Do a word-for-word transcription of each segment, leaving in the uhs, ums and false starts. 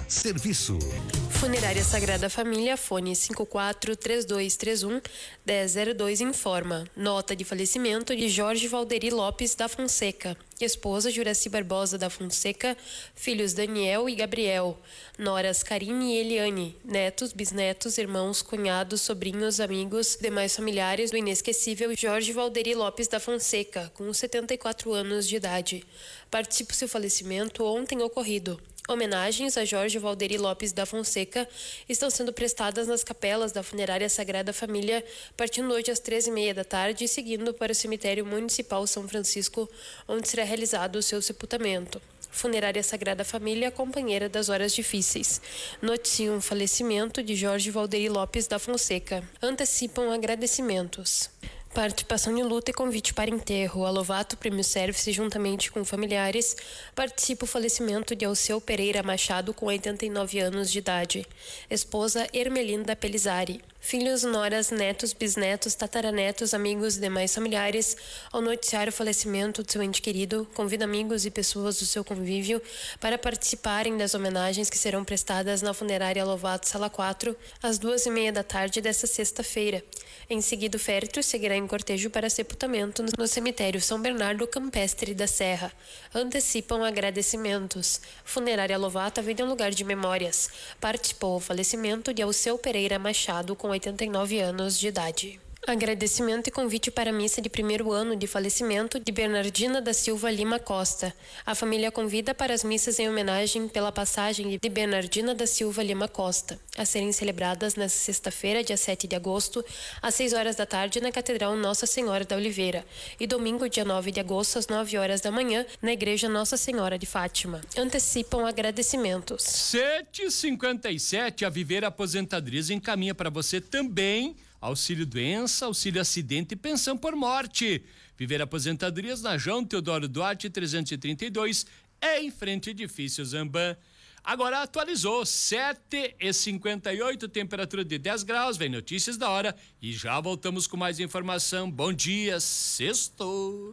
Serviço. Funerária Sagrada Família, fone cinco quatro três dois três um, um zero zero dois informa. Nota de falecimento de Jorge Valderi Lopes da Fonseca. Esposa Juraci Barbosa da Fonseca. Filhos Daniel e Gabriel. Noras Karine e Eliane. Netos, bisnetos, irmãos, cunhados, sobrinhos, amigos, demais familiares do inesquecível Jorge Valderi Lopes da Fonseca, com setenta e quatro anos de idade. Participa seu falecimento ontem ocorrido. Homenagens a Jorge Valderi Lopes da Fonseca estão sendo prestadas nas capelas da Funerária Sagrada Família, partindo hoje às treze e meia da tarde e seguindo para o Cemitério Municipal São Francisco, onde será realizado o seu sepultamento. Funerária Sagrada Família, companheira das horas difíceis. Noticiam o falecimento de Jorge Valderi Lopes da Fonseca. Antecipam agradecimentos. Participação em luta e convite para enterro. A Lovato Prêmio Service, juntamente com familiares, participa o falecimento de Alceu Pereira Machado, com oitenta e nove anos de idade. Esposa Ermelinda Pelizari. Filhos, noras, netos, bisnetos, tataranetos, amigos e demais familiares, ao noticiar o falecimento de seu ente querido, convida amigos e pessoas do seu convívio para participarem das homenagens que serão prestadas na Funerária Lovato Sala quatro, às duas e meia da tarde desta sexta-feira. Em seguida, o féretro seguirá em cortejo para sepultamento no cemitério São Bernardo Campestre da Serra. Antecipam agradecimentos. Funerária Lovato, a vida é um lugar de memórias. Participou o falecimento de Alceu Pereira Machado, com oitenta e nove anos de idade. Agradecimento e convite para a missa de primeiro ano de falecimento de Bernardina da Silva Lima Costa. A família convida para as missas em homenagem pela passagem de Bernardina da Silva Lima Costa, a serem celebradas nesta sexta-feira, dia sete de agosto, às seis horas da tarde, na Catedral Nossa Senhora da Oliveira, e domingo, dia nove de agosto, às nove horas da manhã, na Igreja Nossa Senhora de Fátima. Antecipam agradecimentos. sete e cinquenta e sete, a Viver Aposentadorias encaminha para você também auxílio doença, auxílio acidente e pensão por morte. Viver Aposentadorias na João Teodoro Duarte trezentos e trinta e dois, é em frente ao edifício Zambam. Agora atualizou, sete e cinquenta e oito, temperatura de dez graus, vem notícias da hora e já voltamos com mais informação. Bom dia, sextou.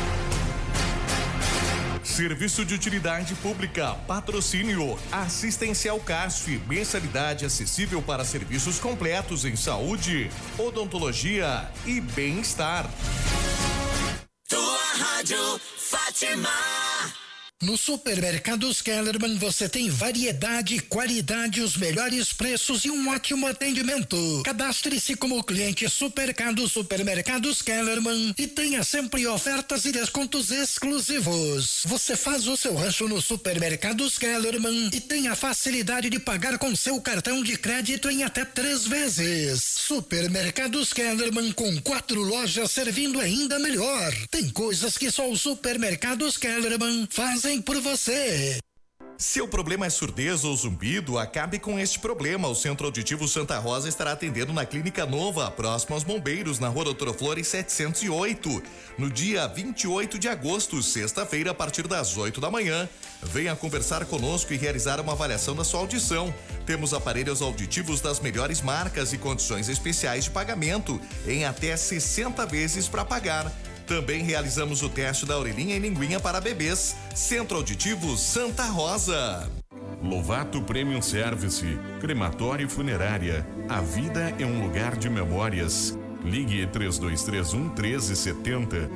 Serviço de utilidade pública, patrocínio, assistencial C A S F, mensalidade acessível para serviços completos em saúde, odontologia e bem-estar. Tua rádio Fátima. No Supermercados Kellerman você tem variedade, qualidade, os melhores preços e um ótimo atendimento. Cadastre-se como cliente Supermercado Supermercados Kellerman e tenha sempre ofertas e descontos exclusivos. Você faz o seu rancho no Supermercados Kellerman e tem a facilidade de pagar com seu cartão de crédito em até três vezes. Supermercados Kellerman, com quatro lojas servindo ainda melhor. Tem coisas que só os Supermercados Kellerman fazem por você. Seu problema é surdez ou zumbido? Acabe com este problema. O Centro Auditivo Santa Rosa estará atendendo na Clínica Nova, próximo aos Bombeiros, na Rua Doutor Flores setecentos e oito, no dia vinte e oito de agosto, sexta-feira, a partir das oito da manhã. Venha conversar conosco e realizar uma avaliação da sua audição. Temos aparelhos auditivos das melhores marcas e condições especiais de pagamento, em até sessenta vezes para pagar. Também realizamos o teste da orelhinha e linguinha para bebês. Centro Auditivo Santa Rosa. Lovato Premium Service, crematório e funerária. A vida é um lugar de memórias. Ligue três dois três um, um três sete zero.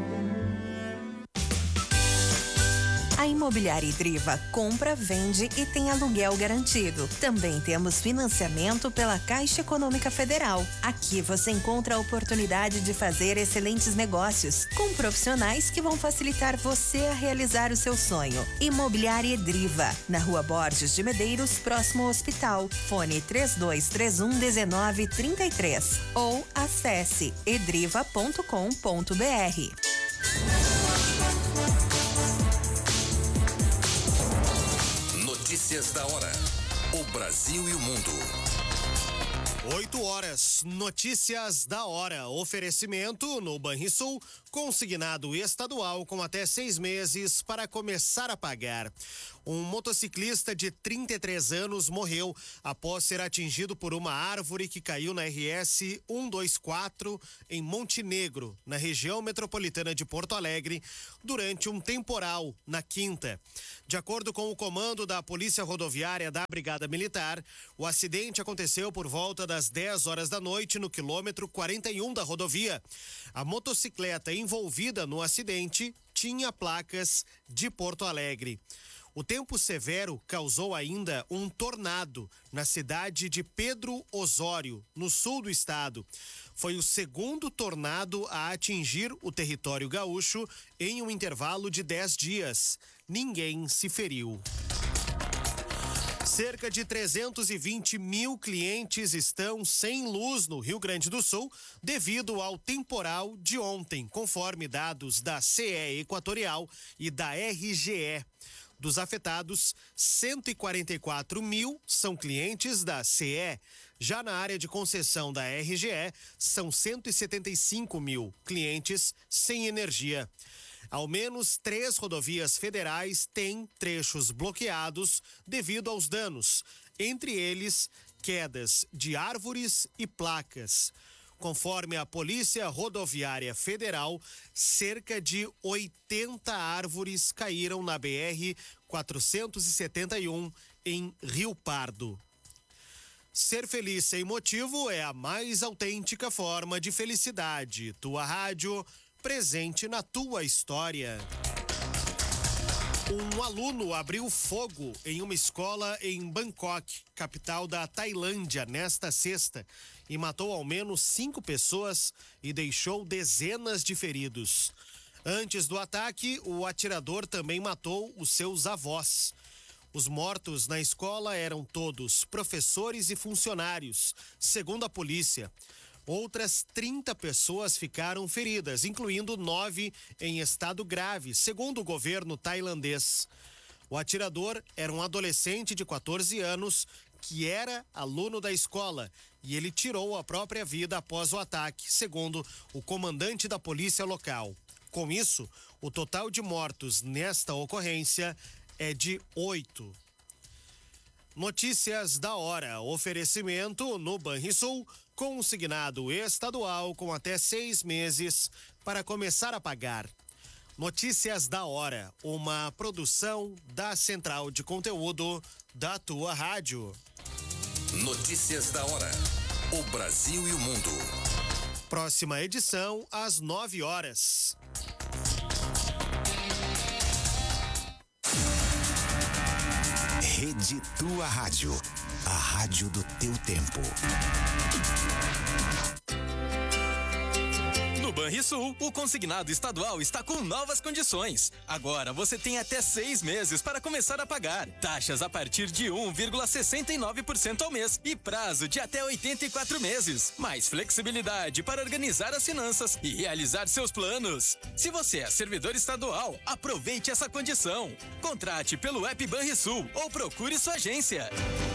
A Imobiliária Idriva compra, vende e tem aluguel garantido. Também temos financiamento pela Caixa Econômica Federal. Aqui você encontra a oportunidade de fazer excelentes negócios com profissionais que vão facilitar você a realizar o seu sonho. Imobiliária Idriva, na Rua Borges de Medeiros, próximo ao hospital. Fone três dois três um, um nove três três ou acesse edriva ponto com ponto br. Notícias da hora. O Brasil e o mundo. oito horas. Notícias da hora. Oferecimento no Banrisul. consignado estadual com até seis meses para começar a pagar. Um motociclista de trinta e três anos morreu após ser atingido por uma árvore que caiu na R S cento e vinte e quatro em Montenegro, na região metropolitana de Porto Alegre, durante um temporal na quinta. De acordo com o comando da Polícia Rodoviária da Brigada Militar, o acidente aconteceu por volta das dez horas da noite no quilômetro quarenta e um da rodovia. A motocicleta envolvida no acidente tinha placas de Porto Alegre. O tempo severo causou ainda um tornado na cidade de Pedro Osório, no sul do estado. Foi o segundo tornado a atingir o território gaúcho em um intervalo de dez dias. Ninguém se feriu. Cerca de trezentos e vinte mil clientes estão sem luz no Rio Grande do Sul devido ao temporal de ontem, conforme dados da C E Equatorial e da R G E. Dos afetados, cento e quarenta e quatro mil são clientes da C E. Já na área de concessão da R G E, são cento e setenta e cinco mil clientes sem energia. Ao menos três rodovias federais têm trechos bloqueados devido aos danos, entre eles quedas de árvores e placas. Conforme a Polícia Rodoviária Federal, cerca de oitenta árvores caíram na B R quatrocentos e setenta e um em Rio Pardo. Ser feliz sem motivo é a mais autêntica forma de felicidade. Tua rádio, presente na tua história. Um aluno abriu fogo em uma escola em Bangkok, capital da Tailândia, nesta sexta, e matou ao menos cinco pessoas e deixou dezenas de feridos. Antes do ataque, o atirador também matou os seus avós. Os mortos na escola eram todos professores e funcionários, segundo a polícia. Outras trinta pessoas ficaram feridas, incluindo nove em estado grave, segundo o governo tailandês. O atirador era um adolescente de quatorze anos que era aluno da escola e ele tirou a própria vida após o ataque, segundo o comandante da polícia local. Com isso, o total de mortos nesta ocorrência é de oito. Notícias da hora. Oferecimento no Banrisul, consignado estadual com até seis meses para começar a pagar. Notícias da hora, uma produção da Central de Conteúdo da tua rádio. Notícias da hora. O Brasil e o mundo. Próxima edição às nove horas. Rede Tua Rádio, a rádio do teu tempo. No Banrisul, o consignado estadual está com novas condições. Agora você tem até seis meses para começar a pagar. Taxas a partir de um vírgula sessenta e nove por cento ao mês e prazo de até oitenta e quatro meses. Mais flexibilidade para organizar as finanças e realizar seus planos. Se você é servidor estadual, aproveite essa condição. Contrate pelo app Banrisul ou procure sua agência.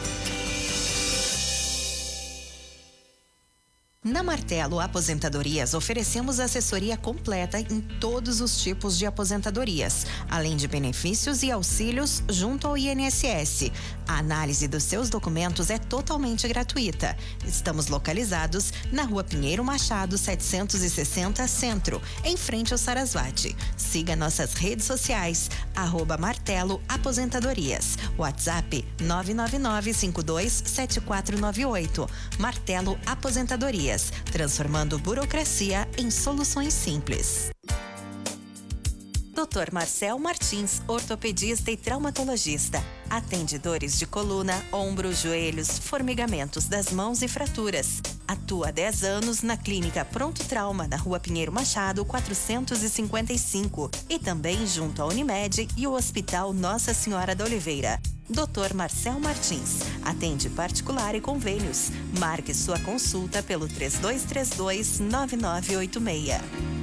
Na Martelo Aposentadorias, oferecemos assessoria completa em todos os tipos de aposentadorias, além de benefícios e auxílios junto ao I N S S. A análise dos seus documentos é totalmente gratuita. Estamos localizados na Rua Pinheiro Machado, setecentos e sessenta, Centro, em frente ao Sarasvati. Siga nossas redes sociais, arroba Martelo Aposentadorias. WhatsApp nove nove nove cinco dois sete quatro nove oito. Martelo Aposentadorias. Transformando burocracia em soluções simples. doutor Marcel Martins, ortopedista e traumatologista. Atende dores de coluna, ombros, joelhos, formigamentos das mãos e fraturas. Atua há dez anos na Clínica Pronto Trauma, na Rua Pinheiro Machado, quatrocentos e cinquenta e cinco. E também junto à Unimed e o Hospital Nossa Senhora da Oliveira. doutor Marcel Martins. Atende particular e convênios. Marque sua consulta pelo três dois três dois nove nove oito seis.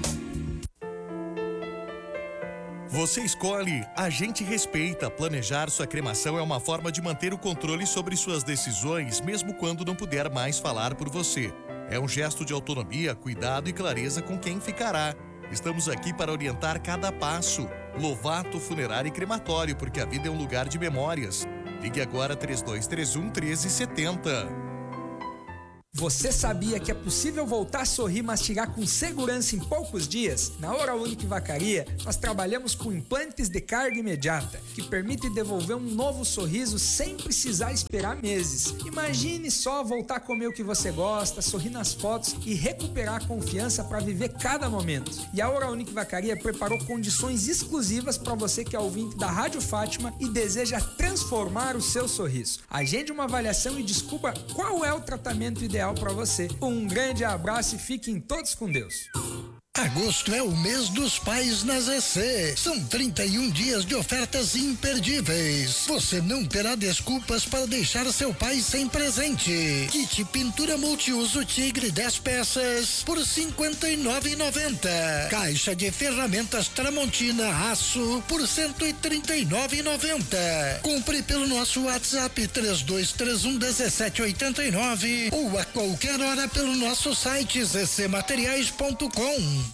Você escolhe, a gente respeita. Planejar sua cremação é uma forma de manter o controle sobre suas decisões, mesmo quando não puder mais falar por você. É um gesto de autonomia, cuidado e clareza com quem ficará. Estamos aqui para orientar cada passo. Lovato Funerária e Crematório, porque a vida é um lugar de memórias. Ligue agora três dois três um, um três sete zero. Você sabia que é possível voltar a sorrir e mastigar com segurança em poucos dias? Na Oral Unique Vacaria, nós trabalhamos com implantes de carga imediata, que permitem devolver um novo sorriso sem precisar esperar meses. Imagine só voltar a comer o que você gosta, sorrir nas fotos e recuperar a confiança para viver cada momento. E a Oral Unique Vacaria preparou condições exclusivas para você que é ouvinte da Rádio Fátima e deseja transformar o seu sorriso. Agende uma avaliação e descubra qual é o tratamento ideal para você. Um grande abraço e fiquem todos com Deus. Agosto é o mês dos pais na Z C. São trinta e um dias de ofertas imperdíveis. Você não terá desculpas para deixar seu pai sem presente. Kit pintura multiuso Tigre dez peças por cinquenta e nove reais e noventa centavos. Caixa de ferramentas Tramontina Aço por cento e trinta e nove reais e noventa centavos. Compre pelo nosso WhatsApp três dois três um, um sete oito nove ou a qualquer hora pelo nosso site z c materiais ponto com.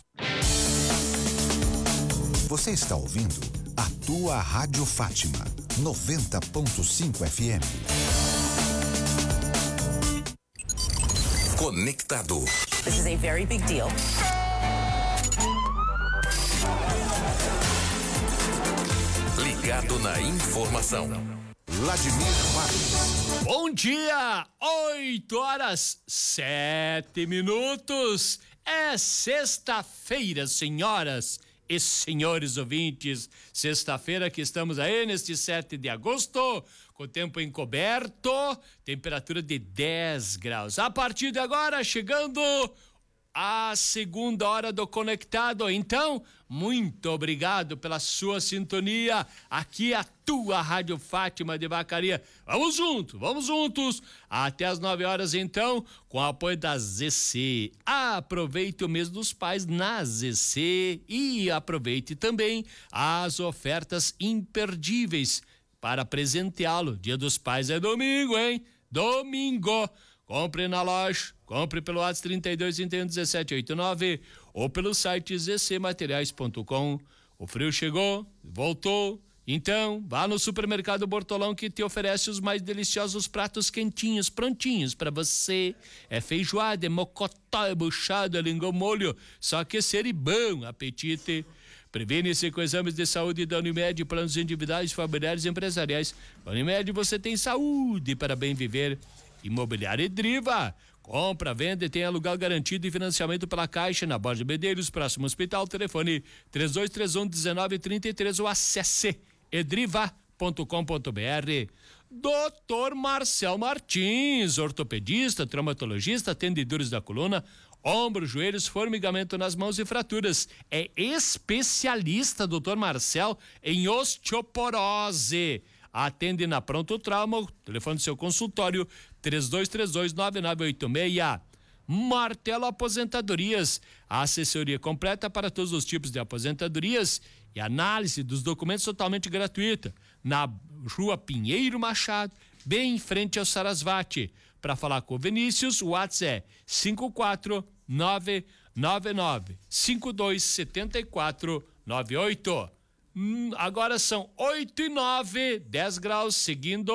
Você está ouvindo a tua Rádio Fátima, noventa ponto cinco F M. Conectado. This is a very big deal. Ligado na informação. Vladimir Marques. Bom dia, oito horas, sete minutos. É sexta-feira, senhoras e senhores ouvintes. Sexta-feira que estamos aí neste sete de agosto, com tempo encoberto, temperatura de dez graus. A partir de agora, chegando a segunda hora do Conectado. Então, muito obrigado pela sua sintonia. Aqui é a tua Rádio Fátima de Vacaria. Vamos juntos, vamos juntos. Até as nove horas, então, com o apoio da Z C. Aproveite o mês dos pais na Z C e aproveite também as ofertas imperdíveis para presenteá-lo. Dia dos Pais é domingo, hein? Domingo. Compre na loja, compre pelo WhatsApp trinta e dois, trinta e um, dezessete oitenta e nove ou pelo site z c materiais ponto com. O frio chegou, voltou, então vá no Supermercado Bortolão que te oferece os mais deliciosos pratos quentinhos, prontinhos para você. É feijoada, é mocotó, é buchado, é língua molho, só que ser e bom apetite. Previne-se com exames de saúde da Unimed, planos individuais, familiares e empresariais. Na Unimed você tem saúde para bem viver. Imobiliária Driva, compra, venda e tem aluguel garantido e financiamento pela Caixa na Borja Medeiros, próximo hospital, telefone três dois três um, um nove três três ou acesse edriva ponto com ponto b r. doutor Marcel Martins, ortopedista, traumatologista, atende dores da coluna, ombros, joelhos, formigamento nas mãos e fraturas. É especialista, doutor Marcel, em osteoporose. Atende na Pronto Trauma, telefone do seu consultório três dois três dois, nove nove oito seis. Martelo Aposentadorias, a assessoria completa para todos os tipos de aposentadorias e análise dos documentos totalmente gratuita. Na Rua Pinheiro Machado, bem em frente ao Sarasvati. Para falar com o Vinícius, o WhatsApp é cinco quatro nove nove nove cinco dois sete quatro nove oito. Hum, agora são oito e nove, dez graus, seguindo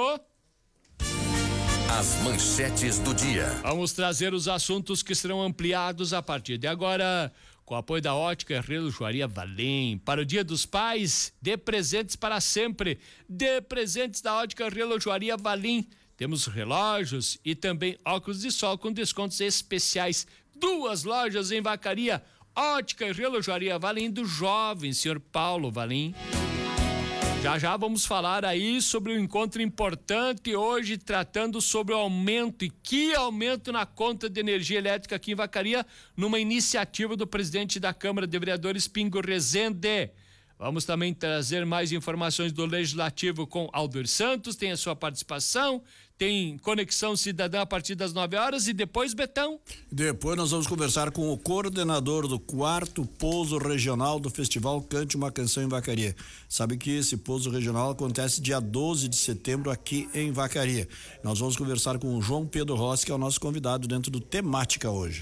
as manchetes do dia. Vamos trazer os assuntos que serão ampliados a partir de agora, com o apoio da Ótica Relojoaria Valim. Para o Dia dos Pais, dê presentes para sempre. Dê presentes da Ótica Relojoaria Valim. Temos relógios e também óculos de sol com descontos especiais. Duas lojas em Vacaria. Ótica e Relojoaria Valim do jovem senhor Paulo Valim. Já já vamos falar aí sobre um encontro importante hoje, tratando sobre o aumento, e que aumento na conta de energia elétrica aqui em Vacaria, numa iniciativa do presidente da Câmara de Vereadores, Pingo Rezende. Vamos também trazer mais informações do Legislativo com Aldir Santos, tem a sua participação, tem Conexão Cidadã a partir das nove horas e depois, Betão? Depois nós vamos conversar com o coordenador do quarto pouso regional do Festival Cante uma Canção em Vacaria. Sabe que esse pouso regional acontece dia doze de setembro aqui em Vacaria. Nós vamos conversar com o João Pedro Rossi, que é o nosso convidado dentro do Temática hoje.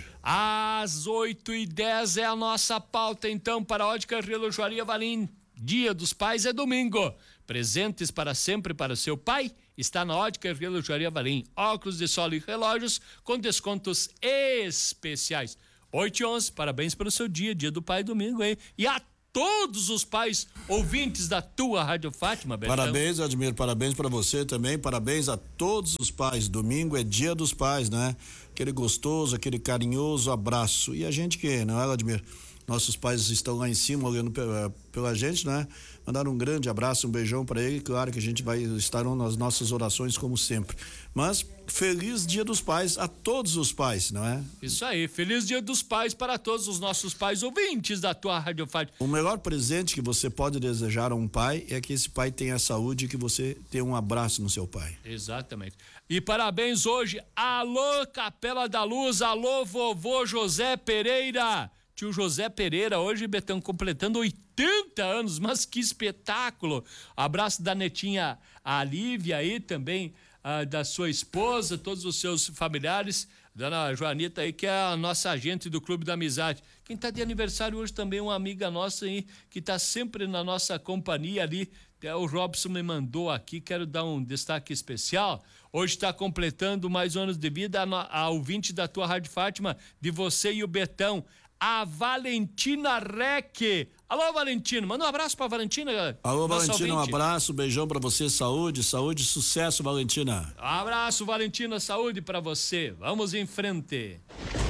Às oito e dez é a nossa pauta, então, para a Ótica Relojoaria Valim. Dia dos Pais é domingo. Presentes para sempre para o seu pai está na Ótica Relojoaria Valim. Óculos de sol e relógios com descontos especiais. oito e onze, parabéns pelo seu dia, dia do pai, domingo, hein? E a todos os pais ouvintes da tua Rádio Fátima, Betão. Parabéns, Admir, parabéns para você também, parabéns a todos os pais. Domingo é dia dos pais, né? Aquele gostoso, aquele carinhoso abraço. E a gente que, não é, Admir? Nossos pais estão lá em cima olhando pela, pela gente, né? Mandar um grande abraço, um beijão para ele. Claro que a gente vai estar nas nossas orações como sempre. Mas feliz Dia dos Pais a todos os pais, não é? Isso aí, feliz Dia dos Pais para todos os nossos pais ouvintes da tua Rádio Fátima. O melhor presente que você pode desejar a um pai é que esse pai tenha saúde e que você tenha um abraço no seu pai. Exatamente. E parabéns hoje, alô Capela da Luz, alô vovô José Pereira. Tio José Pereira, hoje, Betão, completando oitenta anos, mas que espetáculo! Abraço da netinha a Lívia aí também, ah, da sua esposa, todos os seus familiares, dona Joanita aí, que é a nossa agente do Clube da Amizade. Quem está de aniversário hoje também, uma amiga nossa aí, que está sempre na nossa companhia ali, o Robson me mandou aqui, quero dar um destaque especial. Hoje está completando mais anos de vida a, a ouvinte da tua Rádio Fátima, de você e o Betão, a Valentina Reque. Alô, Valentina, manda um abraço pra Valentina. Alô, Valentina, um abraço, beijão pra você, saúde, saúde, sucesso, Valentina. Um abraço, Valentina, saúde pra você. Vamos em frente.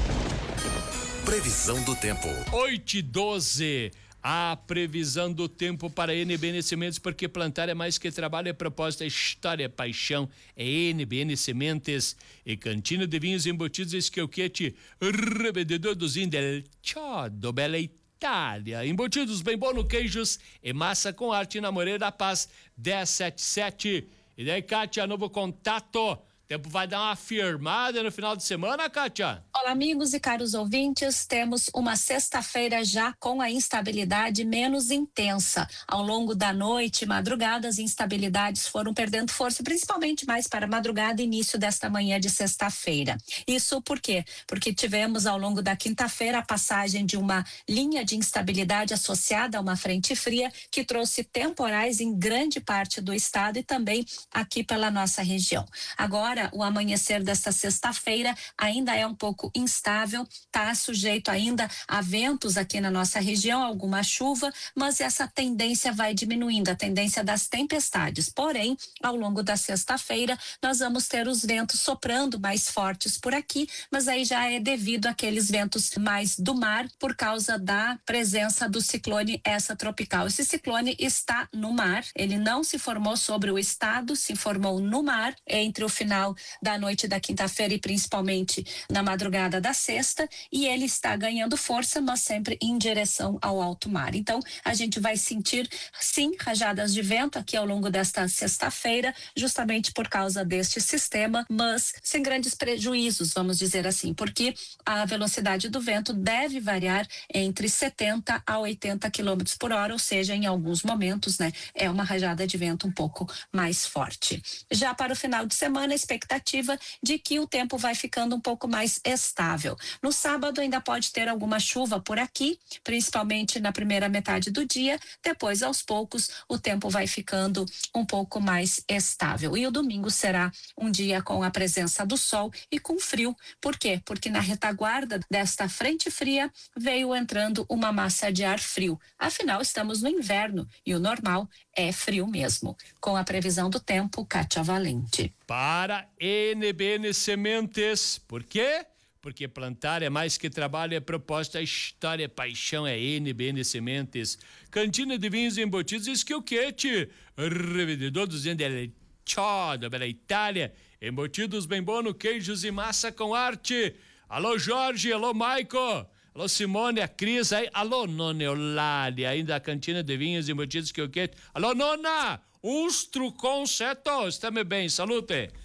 Previsão do tempo. oito e doze. A previsão do tempo para N B N Sementes, porque plantar é mais que trabalho, é proposta, é história, é paixão, é N B N Sementes e Cantina de Vinhos Embutidos, Esqueuquete, revendedor dos Indel, Chodo, Bela Itália, embutidos bem bom no queijos e massa com arte na Moreira da Paz, dez setenta e sete. E daí, Kátia, novo contato. Tempo vai dar uma firmada no final de semana, Kátia? Olá, amigos e caros ouvintes. Temos uma sexta-feira já com a instabilidade menos intensa. Ao longo da noite e madrugada, as instabilidades foram perdendo força, principalmente mais para a madrugada e início desta manhã de sexta-feira. Isso por quê? Porque tivemos ao longo da quinta-feira a passagem de uma linha de instabilidade associada a uma frente fria que trouxe temporais em grande parte do estado e também aqui pela nossa região. Agora, o amanhecer desta sexta-feira ainda é um pouco instável, está sujeito ainda a ventos aqui na nossa região, alguma chuva, mas essa tendência vai diminuindo, a tendência das tempestades. Porém, ao longo da sexta-feira, nós vamos ter os ventos soprando mais fortes por aqui, mas aí já é devido àqueles ventos mais do mar por causa da presença do ciclone essa tropical. Esse ciclone está no mar, ele não se formou sobre o estado, se formou no mar entre o final da noite da quinta-feira e principalmente na madrugada da sexta, e ele está ganhando força, mas sempre em direção ao alto mar. Então, a gente vai sentir, sim, rajadas de vento aqui ao longo desta sexta-feira, justamente por causa deste sistema, mas sem grandes prejuízos, vamos dizer assim, porque a velocidade do vento deve variar entre setenta a oitenta quilômetros por hora, ou seja, em alguns momentos, né, é uma rajada de vento um pouco mais forte. Já para o final de semana, a expectativa de que o tempo vai ficando um pouco mais estável. No sábado ainda pode ter alguma chuva por aqui, principalmente na primeira metade do dia, depois aos poucos o tempo vai ficando um pouco mais estável. E o domingo será um dia com a presença do sol e com frio. Por quê? Porque na retaguarda desta frente fria veio entrando uma massa de ar frio. Afinal, estamos no inverno e o normal é frio mesmo. Com a previsão do tempo, Kátia Valente. Para N B N Sementes. Por quê? Porque plantar é mais que trabalho, é proposta, história, é paixão, é N B N Sementes. Cantina de Vinhos Embutidos, Esqueuquete, revendedor dos Indel, Chodo, Bela Itália, embutidos bem bom no queijos e massa com arte. Alô, Jorge, alô, Maico. Alô, Simone, a Cris aí. Alô, Nona Eulália, ainda a Cantina de Vinhos Embutidos Esqueuquete. Alô, Nona, uns truconcetos, estamos bem, salute.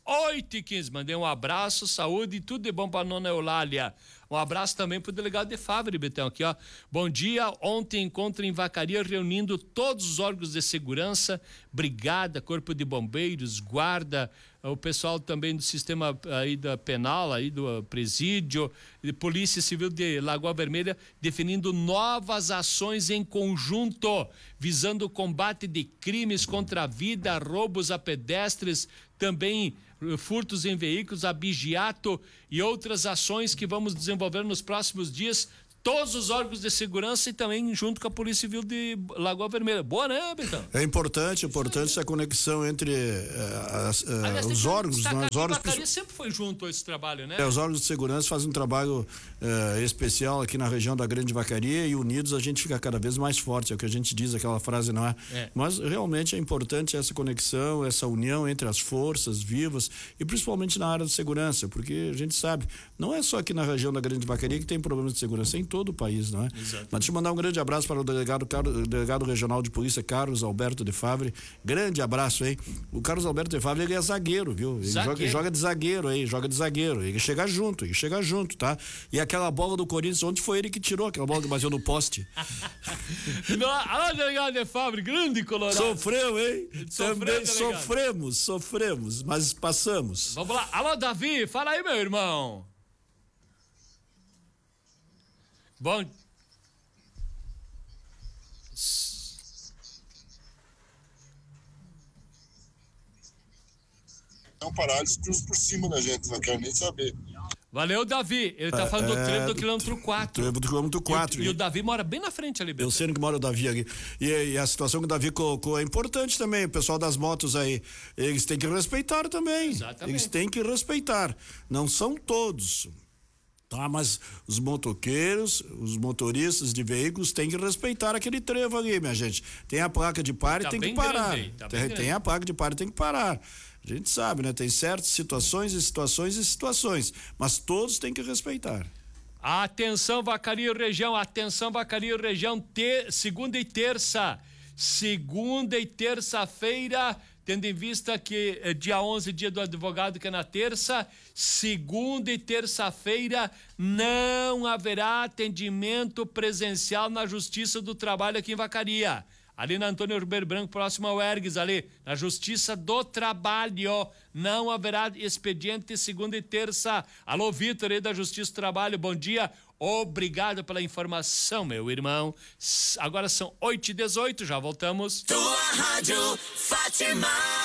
oito e quinze. Mandei um abraço, saúde e tudo de bom pra Nona Eulália. Um abraço também pro delegado de Favre, Betão, aqui, ó. Bom dia, ontem encontro em Vacaria reunindo todos os órgãos de segurança, brigada, corpo de bombeiros, guarda, o pessoal também do sistema aí da penal, aí do presídio, de Polícia Civil de Lagoa Vermelha, definindo novas ações em conjunto, visando o combate de crimes contra a vida, roubos a pedestres, também furtos em veículos, abigeato e outras ações que vamos desenvolver nos próximos dias. Todos os órgãos de segurança e também junto com a Polícia Civil de Lagoa Vermelha. Boa, né, Betão? É importante, importante essa conexão entre uh, as, uh, Aliás, os órgãos. Né, os órgãos Vacaria sempre foi junto a esse trabalho, né? É, os órgãos de segurança fazem um trabalho uh, especial aqui na região da Grande Vacaria e unidos a gente fica cada vez mais forte, é o que a gente diz, aquela frase, não é? é. Mas realmente é importante essa conexão, essa união entre as forças vivas e principalmente na área de segurança, porque a gente sabe, não é só aqui na região da Grande Vacaria que tem problemas de segurança, em todo o país, não é? Exato. Mas deixa eu mandar um grande abraço para o delegado, o delegado regional de polícia, Carlos Alberto de Favre. Grande abraço, hein? O Carlos Alberto de Favre, ele é zagueiro, viu? Ele joga, joga de zagueiro aí, joga de zagueiro. Ele chega junto, ele chega junto, tá? E aquela bola do Corinthians, ontem foi ele que tirou aquela bola que bateu no poste. Alô, delegado de Favre, grande colorado. Sofreu, hein? Sofreu, Também delegado. sofremos, sofremos, mas passamos. Vamos lá. Alô, Davi, fala aí, meu irmão. Bom. É um parálise cruza por cima da gente, não quero nem saber. Valeu, Davi. Ele tá falando é, do trevo do, do quilômetro quatro. Trevo do quilômetro quatro. E, e, e o Davi mora bem na frente ali, Beto. Eu sei que mora o Davi aqui. E, e a situação que o Davi colocou é importante também. O pessoal das motos aí, eles têm que respeitar também. Exatamente. Eles têm que respeitar. Não são todos. Tá, mas os motoqueiros, os motoristas de veículos têm que respeitar aquele trevo ali, minha gente. Tem a placa de pare, tá tem que parar. Grande, tá tem, tem a placa de pare, tem que parar. A gente sabe, né? Tem certas situações e situações e situações, mas todos têm que respeitar. Atenção, Vacaria região, atenção, Vacaria região, te, segunda e terça, segunda e terça-feira, tendo em vista que é dia onze, dia do advogado, que é na terça, segunda e terça-feira não haverá atendimento presencial na Justiça do Trabalho aqui em Vacaria. Ali na Antônio Ribeiro Branco, próximo ao Ergues, ali, na Justiça do Trabalho, não haverá expediente segunda e terça. Alô, Vitor, aí da Justiça do Trabalho, bom dia, obrigado pela informação, meu irmão. Agora são oito e dezoito, já voltamos. Tua Rádio Fátima.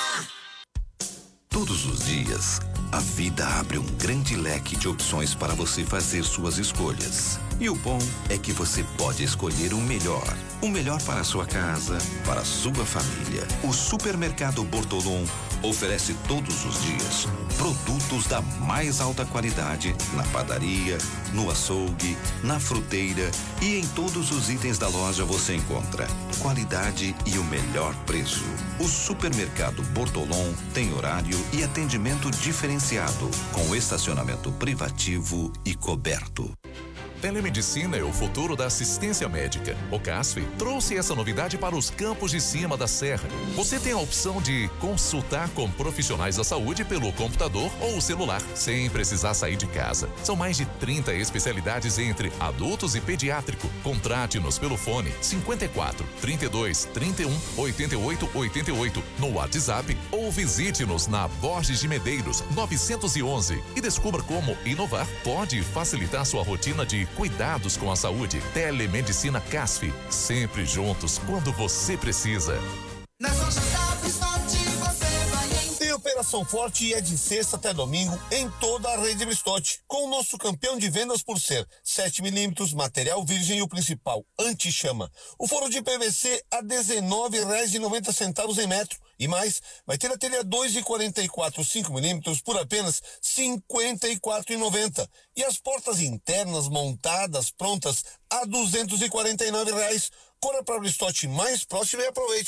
Todos os dias, a vida abre um grande leque de opções para você fazer suas escolhas. E o bom é que você pode escolher o melhor. O melhor para a sua casa, para a sua família. O Supermercado Bortolom oferece todos os dias produtos da mais alta qualidade na padaria, no açougue, na fruteira e em todos os itens da loja você encontra qualidade e o melhor preço. O Supermercado Bortolom tem horário e atendimento diferenciado, com estacionamento privativo e coberto. Telemedicina é o futuro da assistência médica. O CASF trouxe essa novidade para os campos de cima da serra. Você tem a opção de consultar com profissionais da saúde pelo computador ou celular, sem precisar sair de casa. São mais de trinta especialidades entre adultos e pediátrico. Contrate-nos pelo fone cinquenta e quatro, trinta e dois, trinta e um, oitenta e oito, oitenta e oito no WhatsApp ou visite-nos na Borges de Medeiros novecentos e onze e descubra como inovar pode facilitar sua rotina de cuidados com a saúde. Telemedicina CASF, sempre juntos quando você precisa. Nas lojas da Bristote você vai em... Tem Operação Forte e é de sexta até domingo em toda a rede Bristote, com o nosso campeão de vendas por ser sete milímetros, material virgem e o principal, anti-chama. O forro de P V C a dezenove reais e noventa centavos em metro. E mais, vai ter a telha dois e quarenta e quatro, cinco milímetros por apenas cinquenta e quatro reais e noventa centavos. E as portas internas montadas, prontas, a duzentos e quarenta e nove reais. Corra para a Bristote mais próxima e aproveite.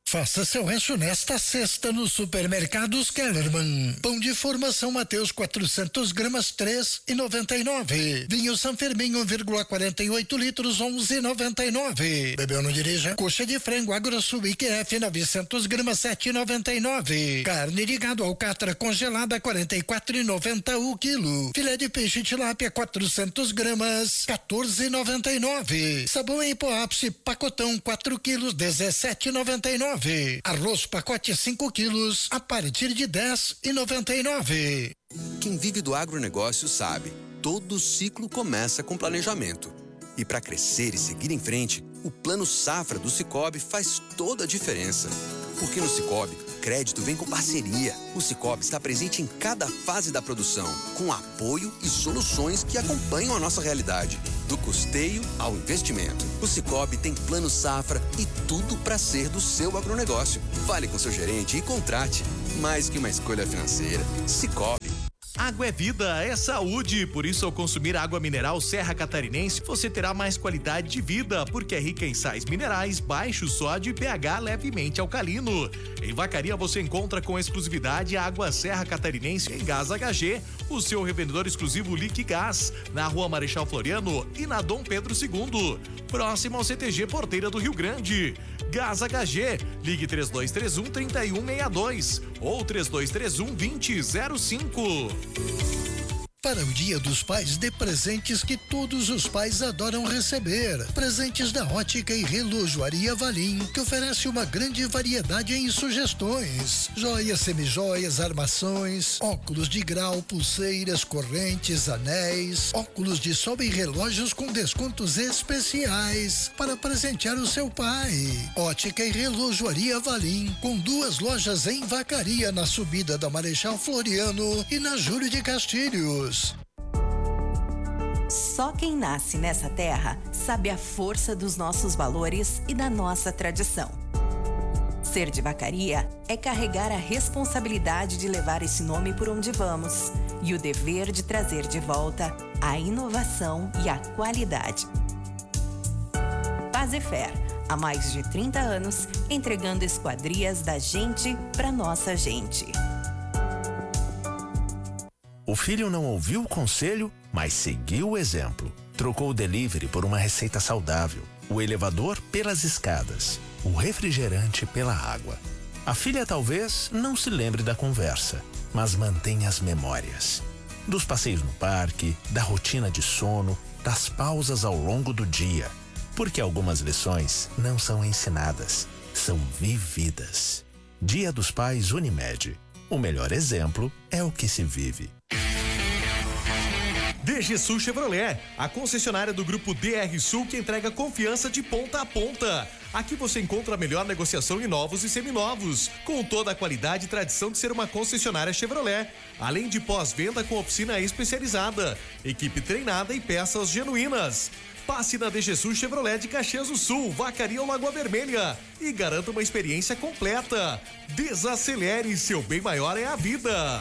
Faça seu rancho nesta sexta no Supermercados Kellerman. Pão de formação Mateus quatrocentos gramas três e noventa e nove. Vinho San Fermin um vírgula quarenta e oito litros onze e noventa e nove. Bebeu não dirija. Coxa de frango AgroSul I Q F novecentos gramas sete e noventa e nove. Carne de gado alcatra congelada quarenta e quatro e noventa o quilo. Filé de peixe tilápia quatrocentos gramas quatorze e noventa e nove. Sabão em pó ápice pacotão quatro quilos dezessete e noventa e nove. Arroz pacote cinco quilos a partir de dez e noventa e nove. Quem vive do agronegócio sabe, todo ciclo começa com planejamento. E para crescer e seguir em frente, o Plano Safra do Sicoob faz toda a diferença. Porque no Sicoob, crédito vem com parceria. O Sicoob está presente em cada fase da produção, com apoio e soluções que acompanham a nossa realidade. Do custeio ao investimento. O Sicoob tem Plano Safra e tudo para ser do seu agronegócio. Fale com seu gerente e contrate. Mais que uma escolha financeira. Sicoob. Água é vida, é saúde, por isso ao consumir água mineral Serra Catarinense, você terá mais qualidade de vida, porque é rica em sais minerais, baixo sódio e pH levemente alcalino. Em Vacaria você encontra com exclusividade a água Serra Catarinense em Gás H G, o seu revendedor exclusivo Liquigás, na Rua Marechal Floriano e na Dom Pedro segundo, próximo ao C T G Porteira do Rio Grande. Gás H G, ligue três dois três um, três um seis dois ou três dois três um, dois zero zero cinco. Para o Dia dos Pais, dê presentes que todos os pais adoram receber. Presentes da Ótica e Relojoaria Valim, que oferece uma grande variedade em sugestões. Joias, semijoias, armações, óculos de grau, pulseiras, correntes, anéis, óculos de sol e relógios com descontos especiais para presentear o seu pai. Ótica e Relojoaria Valim, com duas lojas em Vacaria, na subida da Marechal Floriano e na Júlio de Castilhos. Só quem nasce nessa terra sabe a força dos nossos valores e da nossa tradição. Ser de Vacaria é carregar a responsabilidade de levar esse nome por onde vamos e o dever de trazer de volta a inovação e a qualidade. Fazefer, há mais de trinta anos, entregando esquadrias da gente para nossa gente. O filho não ouviu o conselho, mas seguiu o exemplo. Trocou o delivery por uma receita saudável, o elevador pelas escadas, o refrigerante pela água. A filha talvez não se lembre da conversa, mas mantenha as memórias. Dos passeios no parque, da rotina de sono, das pausas ao longo do dia. Porque algumas lições não são ensinadas, são vividas. Dia dos Pais Unimed. O melhor exemplo é o que se vive. D G Sul Chevrolet, a concessionária do grupo D R Sul que entrega confiança de ponta a ponta. Aqui você encontra a melhor negociação em novos e seminovos, com toda a qualidade e tradição de ser uma concessionária Chevrolet, além de pós-venda com oficina especializada, equipe treinada e peças genuínas. Passe na D G Sul Chevrolet de Caxias do Sul, Vacaria ou Lagoa Vermelha e garanta uma experiência completa. Desacelere, seu bem maior é a vida.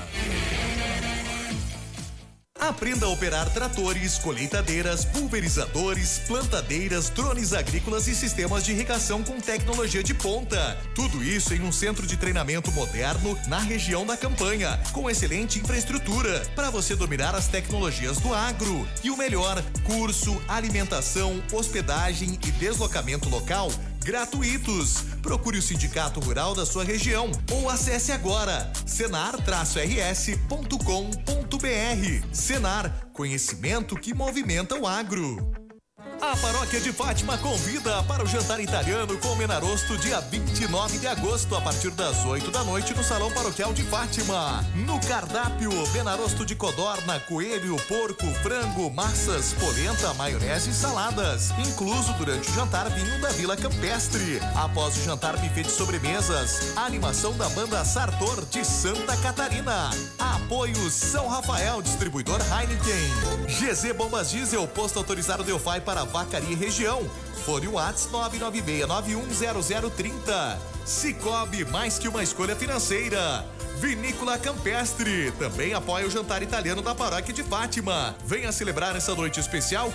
Aprenda a operar tratores, colheitadeiras, pulverizadores, plantadeiras, drones agrícolas e sistemas de irrigação com tecnologia de ponta. Tudo isso em um centro de treinamento moderno na região da Campanha, com excelente infraestrutura para você dominar as tecnologias do agro. E o melhor, curso, alimentação, hospedagem e deslocamento local gratuitos. Procure o Sindicato Rural da sua região ou acesse agora senar traço r s ponto com ponto b r. Senar, conhecimento que movimenta o agro. A Paróquia de Fátima convida para o jantar italiano com Menarosto dia vinte e nove de agosto, a partir das oito da noite no Salão Paroquial de Fátima. No cardápio, Menarosto de codorna, coelho, porco, frango, massas, polenta, maionese e saladas. Incluso durante o jantar, vinho da Vila Campestre. Após o jantar, buffet de sobremesas. A animação da banda Sartor de Santa Catarina. Apoio São Rafael, distribuidor Heineken. G Z Bombas Diesel, posto autorizado Delphi para Vacaria e região. Fone Whats nove nove seis nove um zero zero três zero. Sicoob, mais que uma escolha financeira. Vinícola Campestre também apoia o jantar italiano da Paróquia de Fátima. Venha celebrar essa noite especial